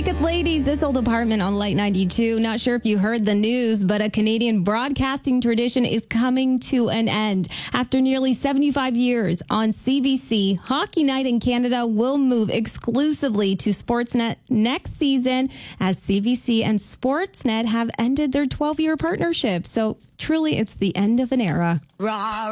Naked Ladies, This Old Apartment on Light 92. Not sure if you heard the news, but a Canadian broadcasting tradition is coming to an end. After nearly 75 years on CBC, Hockey Night in Canada will move exclusively to Sportsnet next season as CBC and Sportsnet have ended their 12-year partnership. So truly, it's the end of an era.